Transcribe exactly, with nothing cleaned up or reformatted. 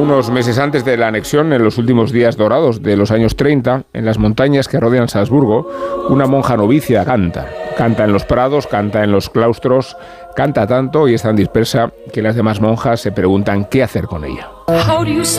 unos meses antes de la anexión, en los últimos días dorados de los años treinta, en las montañas que rodean Salzburgo, una monja novicia canta. Canta en los prados, canta en los claustros, canta tanto y es tan dispersa que las demás monjas se preguntan qué hacer con ella.